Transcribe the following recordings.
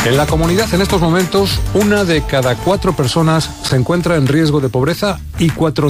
En la comunidad, en estos momentos, 1 de cada 4 personas se encuentra en riesgo de pobreza y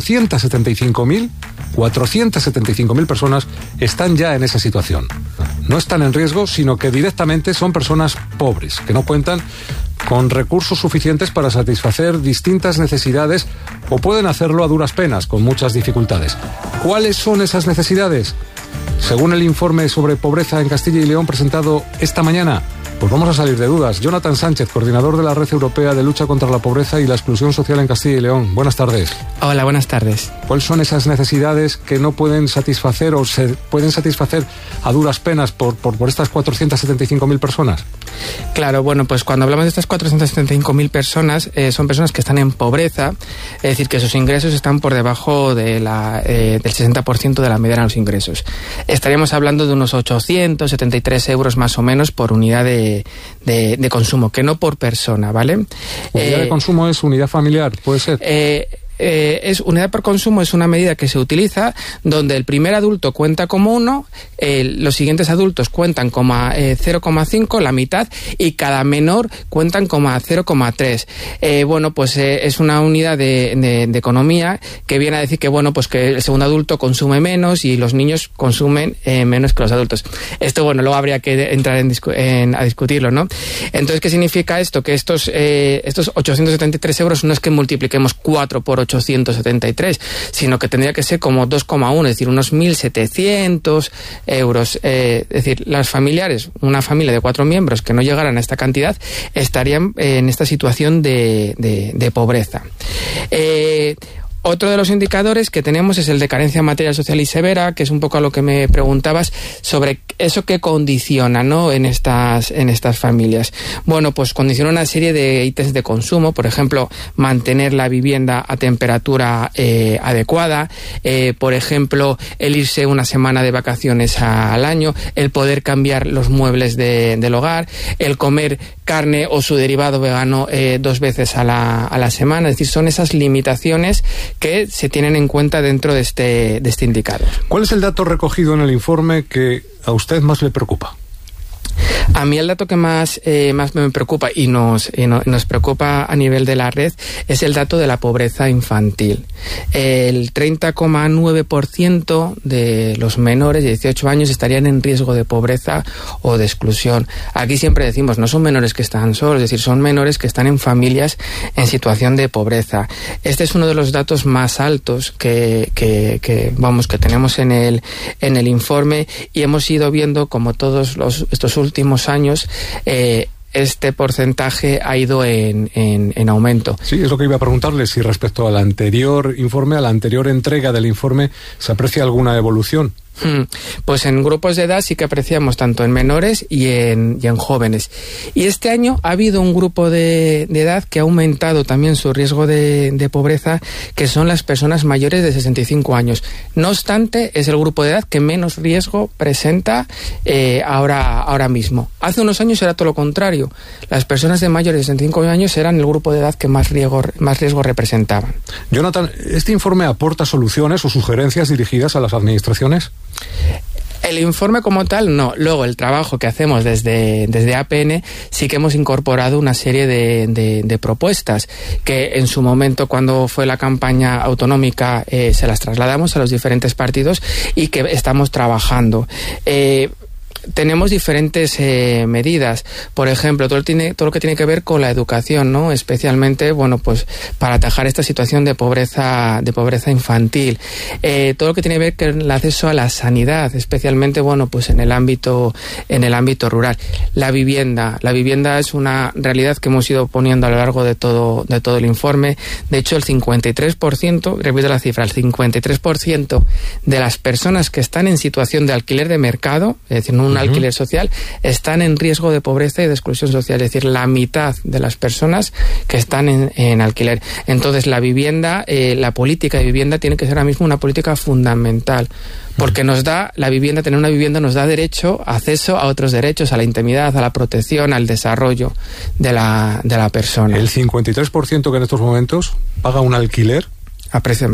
475.000 personas están ya en esa situación. No están en riesgo, sino que directamente son personas pobres, que no cuentan con recursos suficientes para satisfacer distintas necesidades o pueden hacerlo a duras penas, con muchas dificultades. ¿Cuáles son esas necesidades? Según el informe sobre pobreza en Castilla y León presentado esta mañana, pues vamos a salir de dudas. Jonathan Sánchez, coordinador de la Red Europea de Lucha contra la Pobreza y la Exclusión Social en Castilla y León. Buenas tardes. Hola, buenas tardes. ¿Cuáles son esas necesidades que no pueden satisfacer o se pueden satisfacer a duras penas por estas 475.000 personas? Claro, bueno, pues cuando hablamos de estas 475.000 personas, son personas que están en pobreza, es decir, que sus ingresos están por debajo de del 60% de la mediana de los ingresos. Estaríamos hablando de unos 873 euros más o menos por unidad de consumo, que no por persona, ¿vale? ¿Unidad de consumo es unidad familiar? ¿Puede ser? Es unidad por consumo, es una medida que se utiliza donde el primer adulto cuenta como 1, los siguientes adultos cuentan como 0,5, la mitad, y cada menor cuentan como 0,3. Bueno, pues es una unidad de economía que viene a decir que, bueno, pues que el segundo adulto consume menos y los niños consumen menos que los adultos. Esto, bueno, luego habría que entrar a discutirlo, ¿no? Entonces, ¿qué significa esto? Que estos 873 euros no es que multipliquemos 4 por 873, sino que tendría que ser como 2,1, es decir, unos 1.700 euros. Es decir, las familiares, una familia de 4 miembros que no llegaran a esta cantidad, estarían en esta situación de pobreza. Otro de los indicadores que tenemos es el de carencia material, social y severa, que es un poco a lo que me preguntabas sobre eso que condiciona, ¿no?, en estas familias. Bueno, pues condiciona una serie de ítems de consumo, por ejemplo, mantener la vivienda a temperatura adecuada, por ejemplo, el irse una semana de vacaciones al año, el poder cambiar los muebles del hogar, el comer carne o su derivado vegano 2 veces a la semana. Es decir, son esas limitaciones que se tienen en cuenta dentro de este indicador. ¿Cuál es el dato recogido en el informe que a usted más le preocupa? A mí el dato que más me preocupa y nos preocupa a nivel de la red es el dato de la pobreza infantil. El 30,9% de los menores de 18 años estarían en riesgo de pobreza o de exclusión. Aquí siempre decimos, no son menores que están solos, es decir, son menores que están en familias en situación de pobreza. Este es uno de los datos más altos que tenemos en el informe, y hemos ido viendo como todos estos últimos años este porcentaje ha ido en aumento. Sí, es lo que iba a preguntarle, si respecto al anterior informe, a la anterior entrega del informe, ¿se aprecia alguna evolución? Pues en grupos de edad sí que apreciamos tanto en menores y en jóvenes. Y este año ha habido un grupo de edad que ha aumentado también su riesgo de pobreza, que son las personas mayores de 65 años. No obstante, es el grupo de edad que menos riesgo presenta ahora mismo. Hace unos años era todo lo contrario. Las personas de mayores de 65 años eran el grupo de edad que más riesgo representaban. Jonathan, ¿este informe aporta soluciones o sugerencias dirigidas a las administraciones? El informe como tal, no. Luego, el trabajo que hacemos desde APN, sí que hemos incorporado una serie de propuestas que en su momento, cuando fue la campaña autonómica, se las trasladamos a los diferentes partidos y que estamos trabajando. Tenemos diferentes medidas. Por ejemplo, todo lo que tiene que ver con la educación, ¿no? Especialmente, bueno, pues para atajar esta situación de pobreza infantil. Todo lo que tiene que ver con el acceso a la sanidad, especialmente, bueno, pues en el ámbito rural. La vivienda es una realidad que hemos ido poniendo a lo largo de todo el informe. De hecho, el 53%, repito la cifra, el 53% de las personas que están en situación de alquiler de mercado, es decir, no un alquiler social, están en riesgo de pobreza y de exclusión social, es decir, la mitad de las personas que están en alquiler. Entonces, la vivienda, la política de vivienda tiene que ser ahora mismo una política fundamental, porque tener una vivienda nos da acceso a otros derechos, a la intimidad, a la protección, al desarrollo de la persona. El 53% que en estos momentos paga un alquiler a precio de mercado.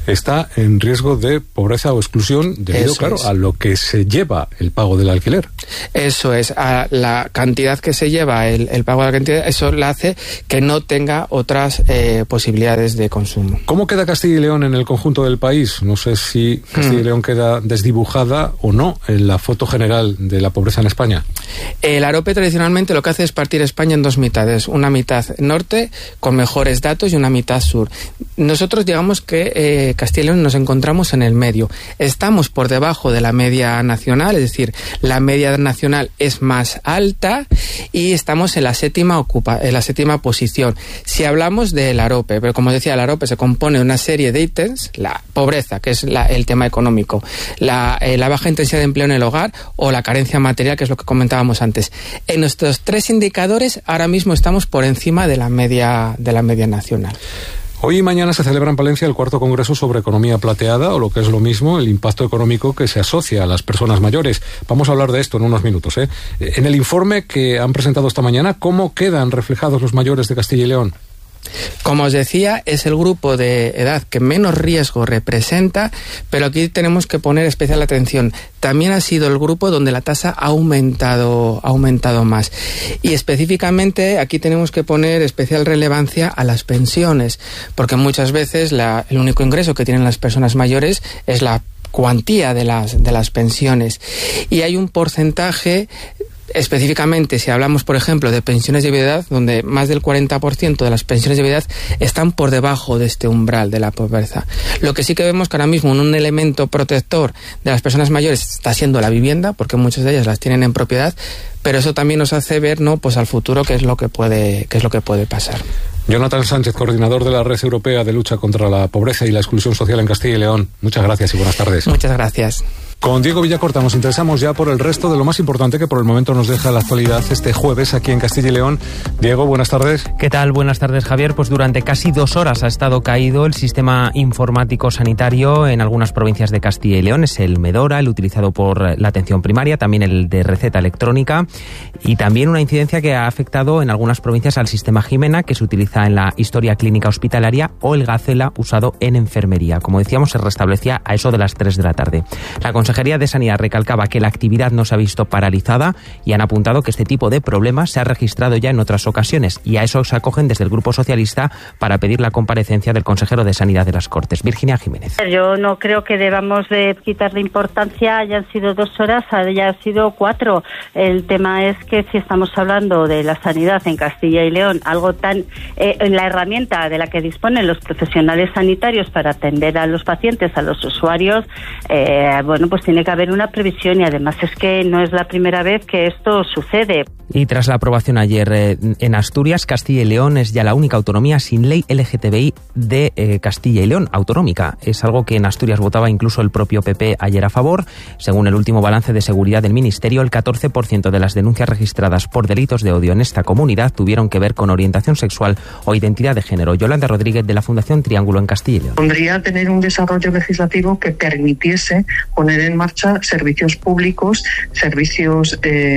está en riesgo de pobreza o exclusión debido, claro, a lo que se lleva el pago del alquiler. Eso es, a la cantidad que se lleva el pago de la cantidad, eso le hace que no tenga otras posibilidades de consumo. ¿Cómo queda Castilla y León en el conjunto del país? No sé si Castilla y León queda desdibujada o no en la foto general de la pobreza en España. El AROPE tradicionalmente lo que hace es partir España en dos mitades, una mitad norte con mejores datos y una mitad sur. Nosotros digamos que Castilla y León nos encontramos en el medio. Estamos por debajo de la media nacional, es decir, la media nacional es más alta y estamos en la séptima posición. Si hablamos del AROPE, pero como decía, el AROPE se compone de una serie de ítems, la pobreza, que es el tema económico, la baja intensidad de empleo en el hogar o la carencia material, que es lo que comentábamos antes. En nuestros tres indicadores ahora mismo estamos por encima de la media nacional. Hoy y mañana se celebra en Palencia el 4º Congreso sobre Economía Plateada, o lo que es lo mismo, el impacto económico que se asocia a las personas mayores. Vamos a hablar de esto en unos minutos, ¿eh? En el informe que han presentado esta mañana, ¿cómo quedan reflejados los mayores de Castilla y León? Como os decía, es el grupo de edad que menos riesgo representa, pero aquí tenemos que poner especial atención. También ha sido el grupo donde la tasa ha aumentado más. Y específicamente aquí tenemos que poner especial relevancia a las pensiones, porque muchas veces el único ingreso que tienen las personas mayores es la cuantía de las pensiones. Y hay un porcentaje. Específicamente, si hablamos, por ejemplo, de pensiones de viudedad, donde más del 40% de las pensiones de viudedad están por debajo de este umbral de la pobreza. Lo que sí que vemos que ahora mismo un elemento protector de las personas mayores está siendo la vivienda, porque muchas de ellas las tienen en propiedad, pero eso también nos hace ver, ¿no?, pues al futuro qué es lo que puede pasar. Jonathan Sánchez, coordinador de la Red Europea de Lucha contra la Pobreza y la Exclusión Social en Castilla y León. Muchas gracias y buenas tardes. Muchas gracias. Con Diego Villacorta nos interesamos ya por el resto de lo más importante que por el momento nos deja la actualidad este jueves aquí en Castilla y León. Diego, buenas tardes. ¿Qué tal? Buenas tardes, Javier. Pues durante casi 2 horas ha estado caído el sistema informático sanitario en algunas provincias de Castilla y León. Es el Medora, el utilizado por la atención primaria, también el de receta electrónica y también una incidencia que ha afectado en algunas provincias al sistema Jimena, que se utiliza en la historia clínica hospitalaria, o el Gacela, usado en enfermería. Como decíamos, se restablecía a eso de las 3 de la tarde. La Consejería de Sanidad recalcaba que la actividad no se ha visto paralizada y han apuntado que este tipo de problemas se ha registrado ya en otras ocasiones, y a eso se acogen desde el Grupo Socialista para pedir la comparecencia del consejero de Sanidad de las Cortes, Virginia Jiménez. Yo no creo que debamos de quitarle importancia, hayan sido 2 horas, hayan sido 4. El tema es que si estamos hablando de la sanidad en Castilla y León, algo tan la herramienta de la que disponen los profesionales sanitarios para atender a los pacientes, a los usuarios, bueno, pues tiene que haber una previsión, y además es que no es la primera vez que esto sucede. Y tras la aprobación ayer en Asturias, Castilla y León es ya la única autonomía sin ley LGTBI de Castilla y León, autonómica. Es algo que en Asturias votaba incluso el propio PP ayer a favor. Según el último balance de seguridad del Ministerio, el 14% de las denuncias registradas por delitos de odio en esta comunidad tuvieron que ver con orientación sexual o identidad de género. Yolanda Rodríguez, de la Fundación Triángulo en Castilla y León. Pondría tener un desarrollo legislativo que permitiese poner en marcha servicios públicos, servicios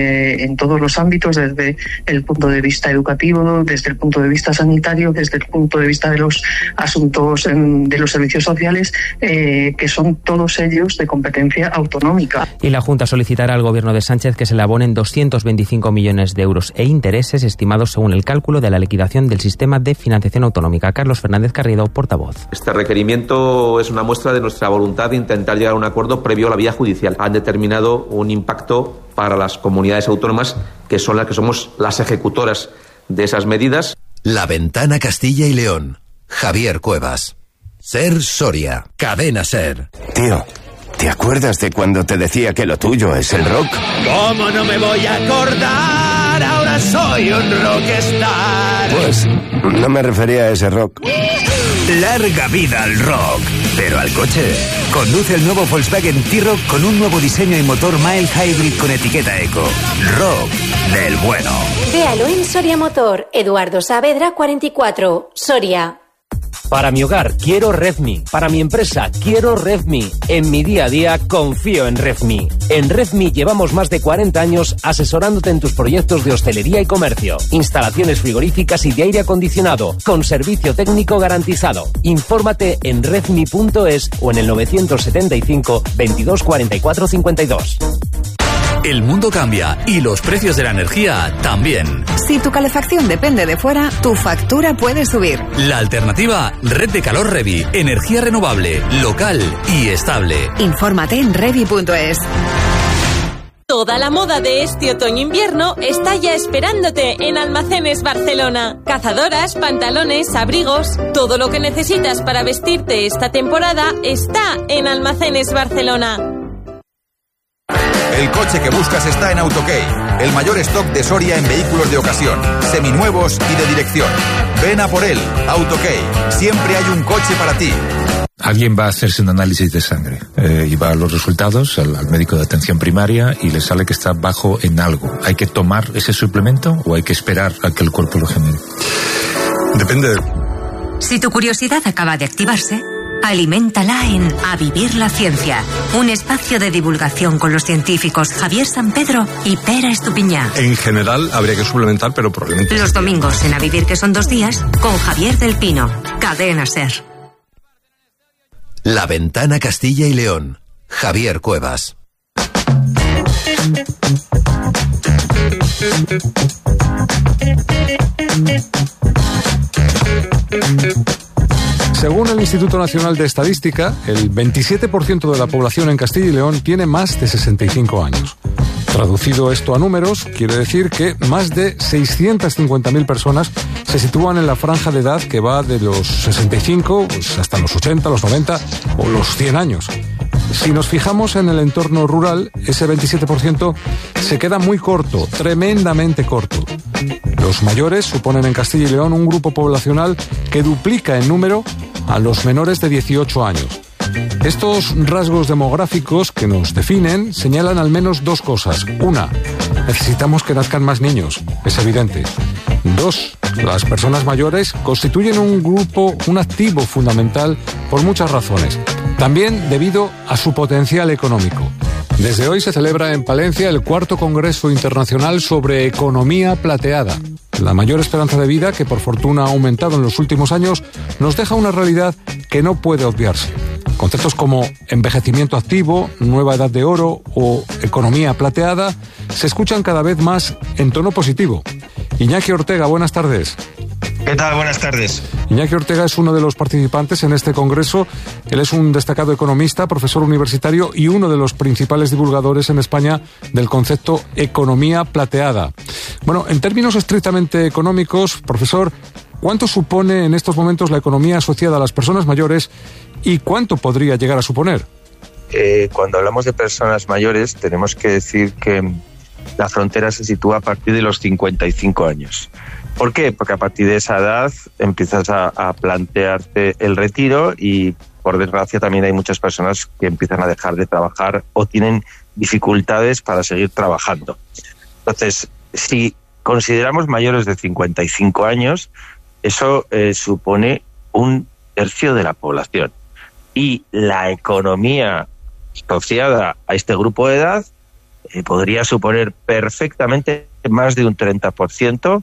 en todos los ámbitos, desde el punto de vista educativo, desde el punto de vista sanitario, desde el punto de vista de los asuntos de los servicios sociales, que son todos ellos de competencia autonómica. Y la Junta solicitará al Gobierno de Sánchez que se le abonen 225 millones de euros e intereses estimados según el cálculo de la liquidación del sistema de financiación autonómica. Carlos Fernández Carriedo, portavoz. Este requerimiento es una muestra de nuestra voluntad de intentar llegar a un acuerdo previo a la vía judicial. Han determinado un impacto para las comunidades autónomas, que son las que somos las ejecutoras de esas medidas. La Ventana Castilla y León. Javier Cuevas. Ser Soria. Cadena Ser. Tío, ¿te acuerdas de cuando te decía que lo tuyo es el rock? ¿Cómo no me voy a acordar? Ahora soy un rockstar. Pues no me refería a ese rock. Larga vida al rock. Pero al coche. Conduce el nuevo Volkswagen T-Roc con un nuevo diseño y motor mild hybrid con etiqueta eco. Rock del bueno. Véalo en Soria Motor. Eduardo Saavedra 44, Soria. Para mi hogar, quiero Redmi. Para mi empresa, quiero Redmi. En mi día a día, confío en Redmi. En Redmi llevamos más de 40 años asesorándote en tus proyectos de hostelería y comercio, instalaciones frigoríficas y de aire acondicionado, con servicio técnico garantizado. Infórmate en redmi.es o en el 975 22 44 52. El mundo cambia y los precios de la energía también. Si tu calefacción depende de fuera, tu factura puede subir. La alternativa, Red de Calor Revi. Energía renovable, local y estable. Infórmate en revi.es. Toda la moda de este otoño-invierno está ya esperándote en Almacenes Barcelona. Cazadoras, pantalones, abrigos, todo lo que necesitas para vestirte esta temporada está en Almacenes Barcelona. El coche que buscas está en AutoKey, el mayor stock de Soria en vehículos de ocasión, seminuevos y de dirección. Ven a por él, AutoKey. Siempre hay un coche para ti. Alguien va a hacerse un análisis de sangre y va a los resultados al médico de atención primaria y le sale que está bajo en algo. ¿Hay que tomar ese suplemento o hay que esperar a que el cuerpo lo genere? Depende. Si tu curiosidad acaba de activarse, aliméntala en A Vivir la Ciencia, un espacio de divulgación con los científicos Javier Sampedro y Pera Estupiñá. En general habría que suplementar, pero probablemente... Los domingos en A Vivir, que son 2 días, con Javier del Pino, Cadena SER. La Ventana Castilla y León. Javier Cuevas. Según el Instituto Nacional de Estadística, el 27% de la población en Castilla y León tiene más de 65 años. Traducido esto a números, quiere decir que más de 650.000 personas se sitúan en la franja de edad que va de los 65 pues, hasta los 80, los 90 o los 100 años. Si nos fijamos en el entorno rural, ese 27% se queda muy corto, tremendamente corto. Los mayores suponen en Castilla y León un grupo poblacional que duplica en número a los menores de 18 años. Estos rasgos demográficos que nos definen señalan al menos 2 cosas. Una, necesitamos que nazcan más niños, es evidente. 2, las personas mayores constituyen un activo fundamental por muchas razones. También debido a su potencial económico. Desde hoy se celebra en Palencia el 4º Congreso Internacional sobre Economía Plateada. La mayor esperanza de vida, que por fortuna ha aumentado en los últimos años, nos deja una realidad que no puede obviarse. Conceptos como envejecimiento activo, nueva edad de oro o economía plateada se escuchan cada vez más en tono positivo. Iñaki Ortega, buenas tardes. ¿Qué tal? Buenas tardes. Iñaki Ortega es uno de los participantes en este congreso. Él es un destacado economista, profesor universitario y uno de los principales divulgadores en España del concepto economía plateada. Bueno, en términos estrictamente económicos, profesor, ¿cuánto supone en estos momentos la economía asociada a las personas mayores y cuánto podría llegar a suponer? Cuando hablamos de personas mayores, tenemos que decir que la frontera se sitúa a partir de los 55 años. ¿Por qué? Porque a partir de esa edad empiezas a plantearte el retiro y, por desgracia, también hay muchas personas que empiezan a dejar de trabajar o tienen dificultades para seguir trabajando. Entonces, si consideramos mayores de 55 años, eso supone 1/3 de la población. Y la economía asociada a este grupo de edad podría suponer perfectamente más de un 30%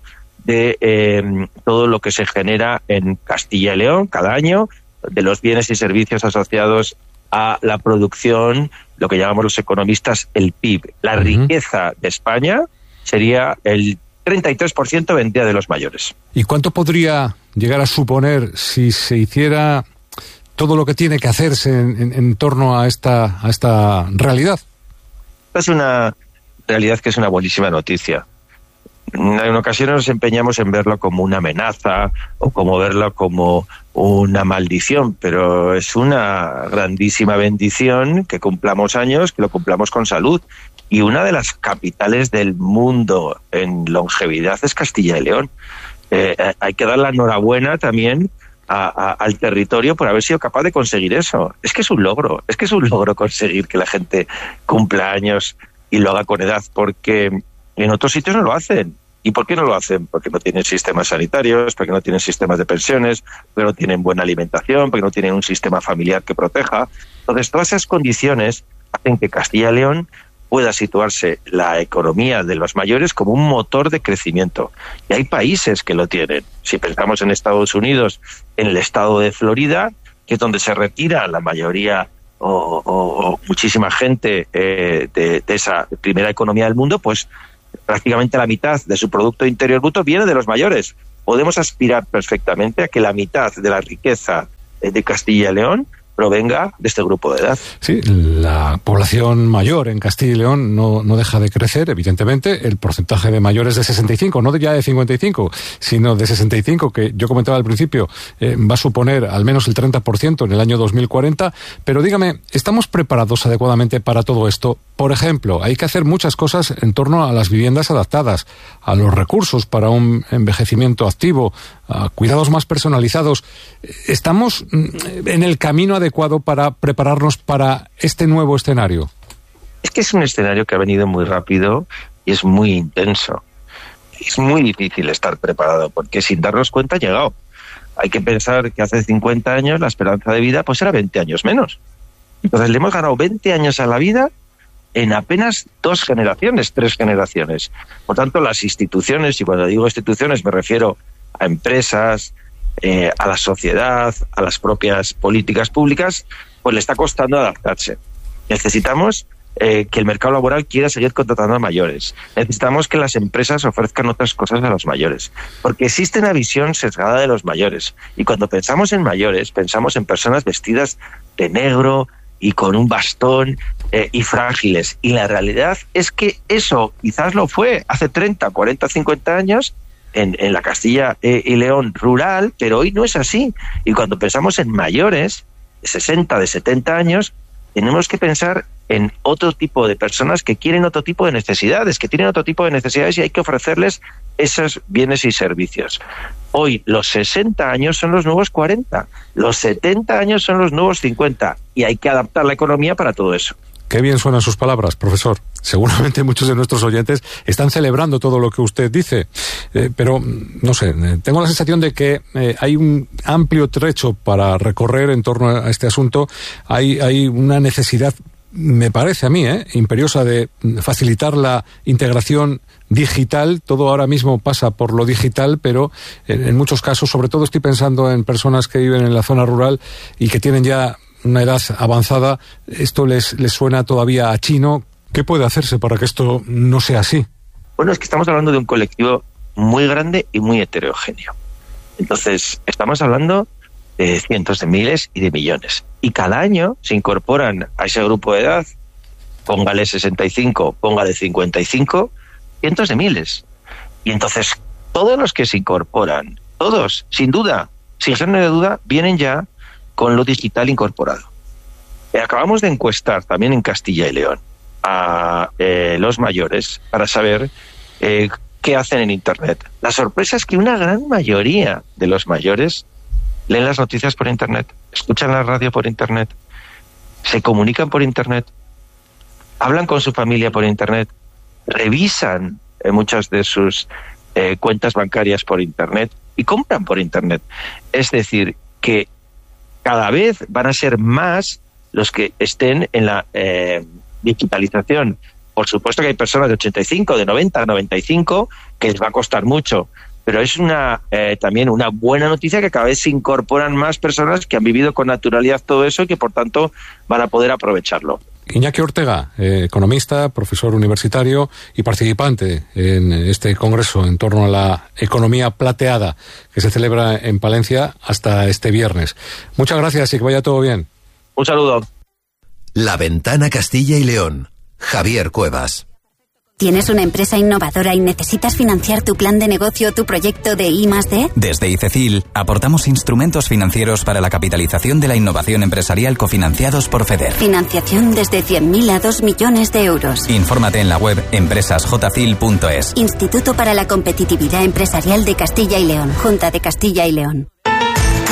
de todo lo que se genera en Castilla y León cada año, de los bienes y servicios asociados a la producción, lo que llamamos los economistas el PIB. La riqueza de España sería el 33% vendría de los mayores. ¿Y cuánto podría llegar a suponer si se hiciera todo lo que tiene que hacerse en torno a esta realidad? Esta es una realidad que es una buenísima noticia. En ocasiones nos empeñamos en verlo como una amenaza o como verlo como una maldición, pero es una grandísima bendición que cumplamos años, que lo cumplamos con salud. Y una de las capitales del mundo en longevidad es Castilla y León. Hay que dar la enhorabuena también al territorio por haber sido capaz de conseguir eso. Es que es un logro conseguir que la gente cumpla años y lo haga con edad, porque en otros sitios no lo hacen. ¿Y por qué no lo hacen? Porque no tienen sistemas sanitarios, porque no tienen sistemas de pensiones, porque no tienen buena alimentación, porque no tienen un sistema familiar que proteja. Entonces, todas esas condiciones hacen que Castilla y León pueda situarse la economía de los mayores como un motor de crecimiento. Y hay países que lo tienen. Si pensamos en Estados Unidos, en el estado de Florida, que es donde se retira la mayoría o muchísima gente de esa primera economía del mundo, pues prácticamente la mitad de su Producto Interior Bruto viene de los mayores. Podemos aspirar perfectamente a que la mitad de la riqueza de Castilla y León provenga de este grupo de edad. Sí, la población mayor en Castilla y León no deja de crecer, evidentemente. El porcentaje de mayores de 65, no ya de 55, sino de 65, que yo comentaba al principio, va a suponer al menos el 30% en el año 2040. Pero dígame, ¿estamos preparados adecuadamente para todo esto? Por ejemplo, hay que hacer muchas cosas en torno a las viviendas adaptadas, a los recursos para un envejecimiento activo, a cuidados más personalizados. ¿Estamos en el camino adecuado para prepararnos para este nuevo escenario? Es que es un escenario que ha venido muy rápido y es muy intenso. Es muy difícil estar preparado porque sin darnos cuenta ha llegado. Hay que pensar que hace 50 años la esperanza de vida pues era 20 años menos. Entonces le hemos ganado 20 años a la vida en apenas 2 generaciones, 3 generaciones. Por tanto, las instituciones, y cuando digo instituciones me refiero a empresas, a la sociedad, a las propias políticas públicas, pues le está costando adaptarse. Necesitamos que el mercado laboral quiera seguir contratando a mayores. Necesitamos que las empresas ofrezcan otras cosas a los mayores. Porque existe una visión sesgada de los mayores. Y cuando pensamos en mayores, pensamos en personas vestidas de negro y con un bastón y frágiles. Y la realidad es que eso quizás lo fue hace 30, 40, 50 años en la Castilla y León rural, pero hoy no es así. Y cuando pensamos en mayores de 60, de 70 años, tenemos que pensar en otro tipo de personas que quieren otro tipo de necesidades, que tienen otro tipo de necesidades y hay que ofrecerles esos bienes y servicios. Hoy los 60 años son los nuevos 40, los 70 años son los nuevos 50 y hay que adaptar la economía para todo eso. Qué bien suenan sus palabras, profesor. Seguramente muchos de nuestros oyentes están celebrando todo lo que usted dice, pero no sé, tengo la sensación de que hay un amplio trecho para recorrer en torno a este asunto. Hay una necesidad, me parece a mí, imperiosa de facilitar la integración digital. Todo ahora mismo pasa por lo digital, pero en muchos casos, sobre todo estoy pensando en personas que viven en la zona rural y que tienen ya una edad avanzada, esto les suena todavía a chino. ¿Qué puede hacerse para que esto no sea así? Bueno, es que estamos hablando de un colectivo muy grande y muy heterogéneo. Entonces, estamos hablando de cientos de miles y de millones. Y cada año se incorporan a ese grupo de edad, póngale 65, póngale 55, cientos de miles. Y entonces, todos los que se incorporan, todos, sin duda, sin género de duda, vienen ya con lo digital incorporado. Acabamos de encuestar también en Castilla y León a los mayores para saber qué hacen en Internet. La sorpresa es que una gran mayoría de los mayores leen las noticias por Internet, escuchan la radio por Internet, se comunican por Internet, hablan con su familia por Internet, revisan muchas de sus cuentas bancarias por Internet y compran por Internet. Es decir, que cada vez van a ser más los que estén en la digitalización. Por supuesto que hay personas de 85, de 90, 95 que les va a costar mucho, pero es también una buena noticia que cada vez se incorporan más personas que han vivido con naturalidad todo eso y que por tanto van a poder aprovecharlo. Iñaki Ortega, economista, profesor universitario y participante en este congreso en torno a la economía plateada que se celebra en Palencia hasta este viernes. Muchas gracias y que vaya todo bien. Un saludo. La Ventana Castilla y León. Javier Cuevas. ¿Tienes una empresa innovadora y necesitas financiar tu plan de negocio o tu proyecto de I+D? Desde ICECIL aportamos instrumentos financieros para la capitalización de la innovación empresarial cofinanciados por FEDER. Financiación desde 100.000 a 2 millones de euros. Infórmate en la web empresasjcil.es. Instituto para la Competitividad Empresarial de Castilla y León. Junta de Castilla y León.